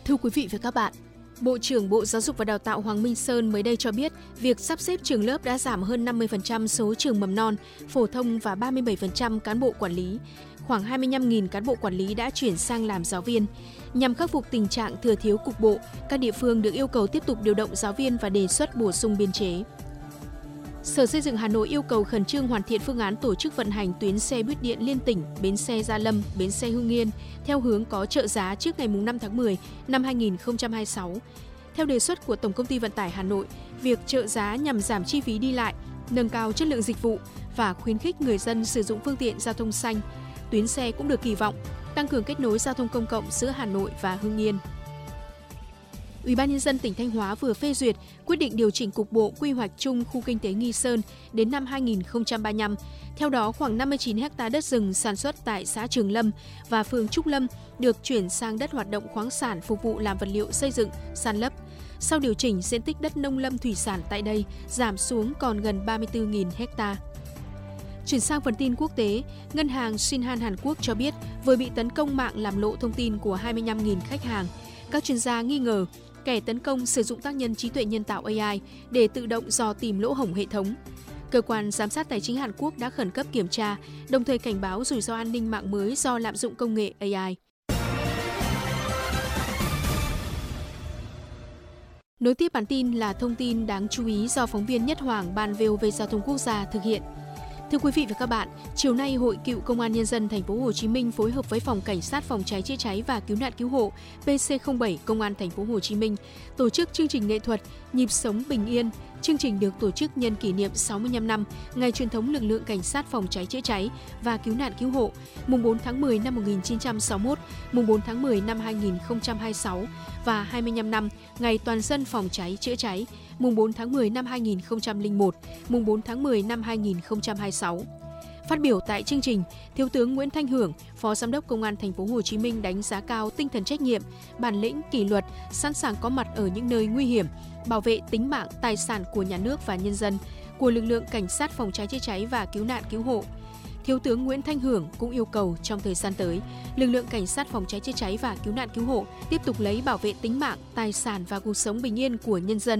Thưa quý vị và các bạn, Bộ trưởng Bộ Giáo dục và Đào tạo Hoàng Minh Sơn mới đây cho biết việc sắp xếp trường lớp đã giảm hơn 50% số trường mầm non, phổ thông và 37% cán bộ quản lý. Khoảng 25.000 cán bộ quản lý đã chuyển sang làm giáo viên. Nhằm khắc phục tình trạng thừa thiếu cục bộ, các địa phương được yêu cầu tiếp tục điều động giáo viên và đề xuất bổ sung biên chế. Sở Xây dựng Hà Nội yêu cầu khẩn trương hoàn thiện phương án tổ chức vận hành tuyến xe buýt điện liên tỉnh, bến xe Gia Lâm, bến xe Hưng Yên theo hướng có trợ giá trước ngày 5 tháng 10 năm 2026. Theo đề xuất của Tổng công ty Vận tải Hà Nội, việc trợ giá nhằm giảm chi phí đi lại, nâng cao chất lượng dịch vụ và khuyến khích người dân sử dụng phương tiện giao thông xanh. Tuyến xe cũng được kỳ vọng tăng cường kết nối giao thông công cộng giữa Hà Nội và Hưng Yên. Ủy ban nhân dân tỉnh Thanh Hóa vừa phê duyệt quyết định điều chỉnh cục bộ quy hoạch chung khu kinh tế Nghi Sơn đến năm 2035. Theo đó, khoảng 59 ha đất rừng sản xuất tại xã Trường Lâm và phường Trúc Lâm được chuyển sang đất hoạt động khoáng sản phục vụ làm vật liệu xây dựng, san lấp. Sau điều chỉnh, diện tích đất nông lâm thủy sản tại đây giảm xuống còn gần 34.000 ha. Chuyển sang phần tin quốc tế, ngân hàng Shinhan Hàn Quốc cho biết vừa bị tấn công mạng làm lộ thông tin của 25.000 khách hàng. Các chuyên gia nghi ngờ kẻ tấn công sử dụng tác nhân trí tuệ nhân tạo AI để tự động dò tìm lỗ hổng hệ thống. Cơ quan giám sát tài chính Hàn Quốc đã khẩn cấp kiểm tra, đồng thời cảnh báo rủi ro an ninh mạng mới do lạm dụng công nghệ AI. Nối tiếp bản tin là thông tin đáng chú ý do phóng viên Nhất Hoàng Ban VOV Giao thông Quốc gia thực hiện. Thưa quý vị và các bạn, chiều nay Hội Cựu Công an Nhân dân Thành phố Hồ Chí Minh phối hợp với Phòng Cảnh sát Phòng cháy chữa cháy và Cứu nạn Cứu hộ PC07 Công an Thành phố Hồ Chí Minh tổ chức chương trình nghệ thuật Nhịp sống bình yên. Chương trình được tổ chức nhân kỷ niệm 65 năm ngày truyền thống lực lượng Cảnh sát Phòng cháy chữa cháy và Cứu nạn Cứu hộ, mùng 4 tháng 10 năm 1961, mùng 4 tháng 10 năm 2026 và 25 năm ngày toàn dân phòng cháy chữa cháy, mùng 4 tháng 10 năm 2001, mùng 4 tháng 10 năm 2026. Phát biểu tại chương trình, Thiếu tướng Nguyễn Thanh Hưởng, Phó Giám đốc Công an Thành phố Hồ Chí Minh đánh giá cao tinh thần trách nhiệm, bản lĩnh, kỷ luật, sẵn sàng có mặt ở những nơi nguy hiểm, bảo vệ tính mạng, tài sản của nhà nước và nhân dân, của lực lượng Cảnh sát Phòng cháy chữa cháy và Cứu nạn Cứu hộ. Thiếu tướng Nguyễn Thanh Hưởng cũng yêu cầu trong thời gian tới, lực lượng Cảnh sát Phòng cháy chữa cháy và Cứu nạn Cứu hộ tiếp tục lấy bảo vệ tính mạng, tài sản và cuộc sống bình yên của nhân dân